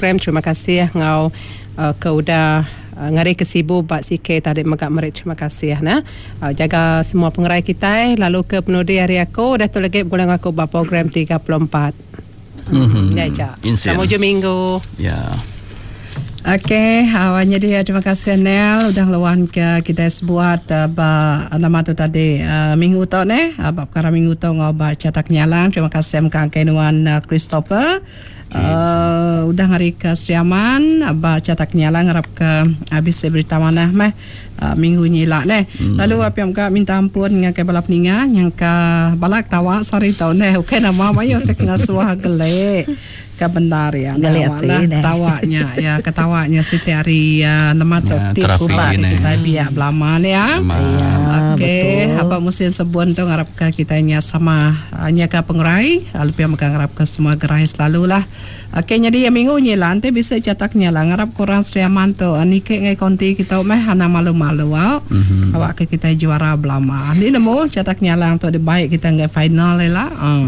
program. Terima kasih ngau udah ngari kesibu bak sikit tadi magak merit. Terima kasih nah. Jaga semua pengerai kita lalu ke penudi hari aku dah tu lagi boleh aku bak program 34. Ya ja. Selamat hujung minggu. Ya. Okey, awalnya dia terima kasih Nel udah lawan ke kita buat nama tu tadi minggu tu ni perkara minggu tu ngau cetak nyalang. Terima kasih mkang kenuan Christopher. Udah hari ke Sriaman cetak nyalang harap ke habis berita mana meh minggu nyilak ni. Lalu apa yang kak minta ampun dengan ke balap ninga yang ke balak tawa sari tau ni. Okey nama mayo tek ngasuah gelek. Kebenar ya ketawanya ya ketawanya setiap hari nama tu tips kita biar belama ni ya. Okey apa musim sebun tu ngarap ke kitanya sama nya ke pengerai lebih mengharap ke semua gerai selalulah. Okey jadi minggu ni lah nanti bisa cetaknya lah ngarap korang Sriaman tu ni ke ngai konti kita meh hana malu-malu awak ke kita juara belama ni nemu cetaknya lah tu baik kita ngai final lah.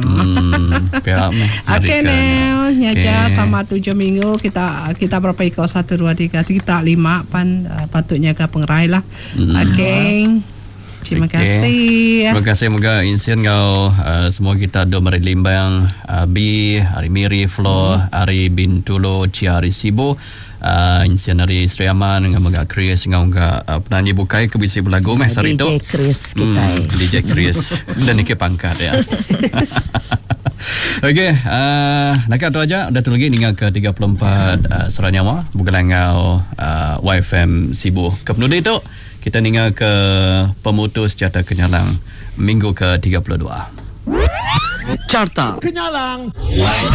Okey Nel nyaja sama 7 minggu kita berapa ikut 1 2 3 kita 5 patutnya ke pengerai lah. Okey. Terima kasih. Terima kasih moga insian kau semua kita do merilimbang Bi, Hari Miri, Flo, Hari Bintulo, Ciari Sibo. Insian dari Sriaman dengan moga Chris dengan moga penyanyi bukai ke bisi berlagu meh sari tu. DJ Chris kita. DJ Chris dan iki pangkat ya. Okey, nak tu aja dah tu lagi hingga ke 34 Seranyawa bukan ngau YFM Sibu. Kepenuh itu kita hingga ke pemutus Carta Kenyalang minggu ke 32. Carta Kenyalang.